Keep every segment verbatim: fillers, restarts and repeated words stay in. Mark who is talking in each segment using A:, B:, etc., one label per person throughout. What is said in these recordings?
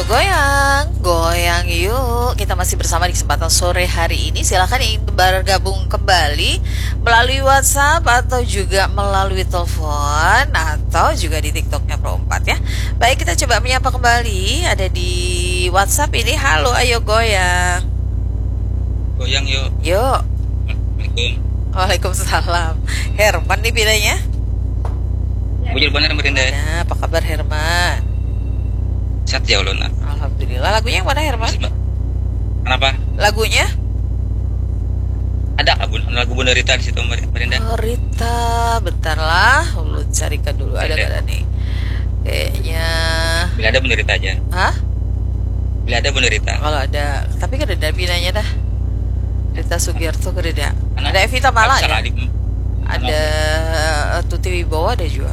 A: goyang, goyang yuk. Kita masih bersama di kesempatan sore hari ini. Silahkan yang ingin bergabung kembali melalui WhatsApp atau juga melalui telepon atau juga di TikToknya Pro empat ya. Baik, kita coba menyapa kembali. Ada di WhatsApp ini. Halo, ayo goyang.
B: Goyang yuk.
A: Yuk.
B: Assalamualaikum.
A: Waalaikumsalam. Herman nih bilangnya.
B: Bujur bener merinda.
A: Nah, apa kabar Herman?
B: Sehat ya ulun.
A: Alhamdulillah. Lagunya yang mana Herman?
B: Kenapa?
A: Lagunya?
B: Ada lagu lagu Bunda Rita di situ merinda.
A: Oh, Rita, bentar lah, lu carikan dulu. Ada nggak ada nih? Kayaknya.
B: Bila ada Bunda Rita aja.
A: Hah?
B: Bila ada Bunda Rita.
A: Kalau ada, tapi kan ada binanya dah. Rita Sugiarto kereda.
B: Anak,
A: Ada Evita Mala ya.
B: Di,
A: ada uh, Tuti Wibowo ada juga.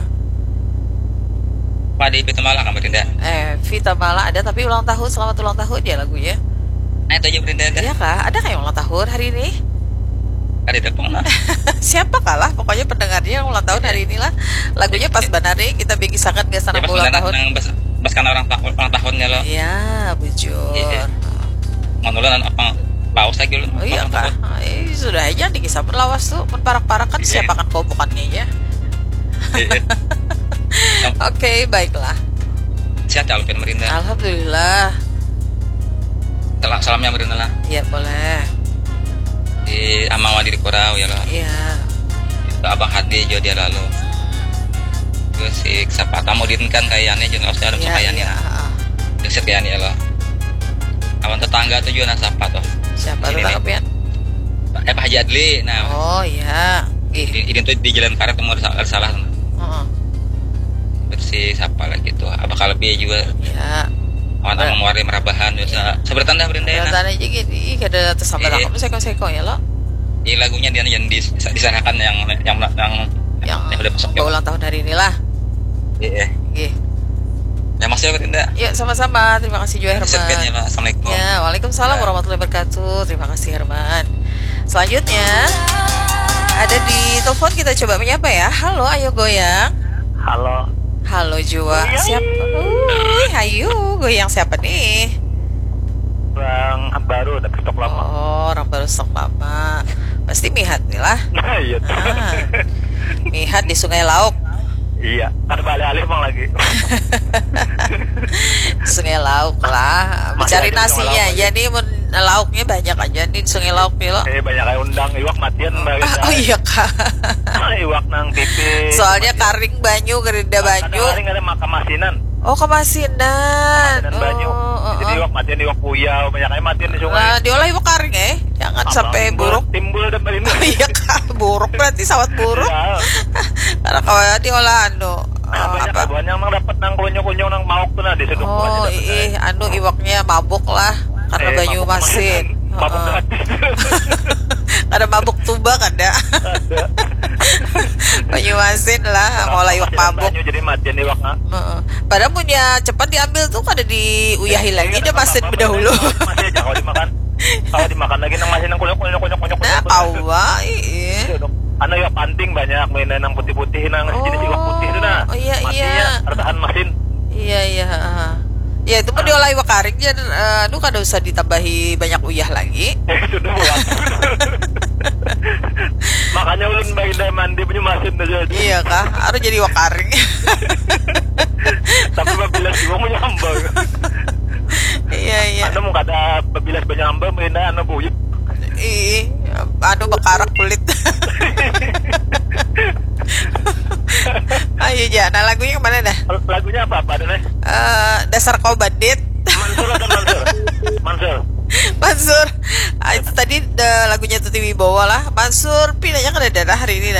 B: Pak di Evita Mala kan merinda.
A: Eh, Vita Mala ada, tapi ulang tahun, selamat ulang tahun ya lagunya.
B: Nah itu aja merinda.
A: Iya kah? Ada kayak ulang tahun hari ini?
B: Ada dapung lah.
A: Siapa kalah? Pokoknya pendengarnya yang ulang tahun hari inilah. Lagunya pas banari kita bikisakan gak sana
B: Ya,
A: ulang tahun.
B: Yang bas, bas karena orang tahun ulang tahunnya lo.
A: Iya, bujur.
B: Iya. Ngonolan apa? Paus lagi lo.
A: Oh iya kah? Eh, sudah aja dikisah berlawas tuh, parak-parak kan
B: Iya.
A: siapa kan kau bukannya ya.
B: Iya.
A: Oke, okay, baiklah.
B: Sehat ya Alvin merinda.
A: Alhamdulillah.
B: Salam salamnya merinda lah.
A: Iya boleh.
B: Di Amang Wadi di Kurau ya lo.
A: Iya.
B: Itu Abang Hadi jo dia lalu. Terus si siapa tamu din kan kayaknya jenis ada
A: Iya,
B: kayaknya.
A: iya.
B: Terus kayaknya lo. Kawan tetangga tuh juga nasapa tuh.
A: Siapa
B: Ini
A: tuh
B: nih.
A: tanggapnya?
B: Eh Pak Haji Adli. Nah,
A: Oh iya. Ih.
B: ini, ini tuh di Jalan Karet temu ada ada salah.
A: Heeh.
B: Bersih siapa lagi tuh. Abang Kalbi juga.
A: Ya.
B: Kawan
A: Ber-
B: sama Muari merabahan bisa seberatan dah berinda ya.
A: Kelihatan aja gitu. Ih, kada tersambar
B: Iya.
A: aku seko-seko ya lo.
B: Ini lagunya dia yang dis, disanakan yang yang yang
A: Yang
B: yang udah masuk.
A: ulang tahun hari inilah.
B: Iya.
A: Ih.
B: Ya Mas ya berinda.
A: Yuk sama-sama. Terima kasih juga Herman.
B: Sekian ya Pak. Assalamualaikum.
A: Ya, waalaikumsalam
B: Ya.
A: warahmatullahi wabarakatuh. Terima kasih Herman. Selanjutnya ada di telepon, kita coba menyapa ya. Halo, ayo goyang.
C: Halo,
A: Halo Jua.
C: Goyang.
A: Siapa? Uy, hayu, goyang siapa nih?
C: Bang baru tapi stok lama.
A: Oh, orang baru stok lama. Pasti Mihat nih lah.
C: Nah iya tuh.
A: Ah. Mihat di Sungai Lauk.
C: Iya, kan balik-alih bang lagi.
A: Sungai Lauk lah.
C: Masih
A: Mencari
C: ada di Sungai
A: nasinya
C: Lauk
A: aja nih, men- lauknya banyak aja nih di Sungai Lauk nih lo.
C: Eh banyak kayak undang iwak matian bagi
A: Ah, oh iya kak.
C: iwak nang pipi.
A: Soalnya karing banyu, gerida banyu.
C: Kadang-kadang ada makam masinan.
A: Oh, kemasinan.
C: Masinan banyu.
A: Oh,
C: Jadi
A: oh, oh.
C: iwak matian iwak puyau, banyak kayak matian di sungai.
A: Nah, diolah ibu karing eh. Jangan
C: Abang
A: sampai
C: timbul-
A: buruk.
C: Timbul dan berindu.
A: Oh iya kak, buruk berarti sawat buruk.
C: Ya,
A: Karena kalau diolah anu
C: nah,
A: oh,
C: banyak
A: apa?
C: kawan yang dapat nang kunyuk-kunyuk nang mauk tuh nah di seduk
A: Oh, ih, anu iwaknya mabuk lah karena
C: Eh,
A: banyu
C: mabuk
A: masin.
C: masinan. Mabuk
A: Heeh.
C: gratis.
A: Ada mabuk tuba kan ada.
C: Ada.
A: Banyu masin lah, mau lah iwak
C: Masinan
A: mabuk.
C: banyu, jadi matian iwak nah.
A: Heeh. Padahal punya cepat diambil tuh kada diuyahi lagi, dia masin berdahulu.
C: Masih aja kalau dimakan. Kalau dimakan lagi nang masih nang kunyuk kunyuk kunyuk kunyuk.
A: Nah, kawa, iya.
C: Ano iwak panting banyak mainan nang putih-putih nang jenis iwak putih itu nah.
A: Oh, iya,
C: Matinya
A: iya.
C: redahan masin.
A: Iya iya. heeh. Ya itu mah diolah iwak karing dan uh, aduh kada usah ditambahi banyak uyah lagi.
C: Eh sudah buat. Makanya ulun bayi mandi punya masin aja.
A: Iya kah? Harus jadi iwak karing.
C: Tapi babilas iwak punya hamba.
A: Iya iya.
C: Anu mau kata babilas banyak hamba mainan anu buyut.
A: Ih, aduh bekarak kulit. Ayo Jana, lagunya kemana dah?
C: Lagunya apa apa nih?
A: Eh, dasar kau bandit.
C: Mansur atau Mansur? Mansur.
A: Mansur. Ah, itu tadi da, lagunya Tuti Wibowo lah. Mansur, pinanya kan ada hari ini.